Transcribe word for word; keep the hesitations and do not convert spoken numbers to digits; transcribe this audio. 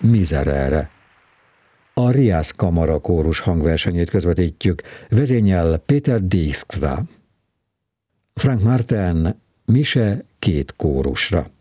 Miserere. A Rias Kamara kórus hangversenyét közvetítjük, vezényel Péter Dijkstra. Frank Martin, mise két kórusra.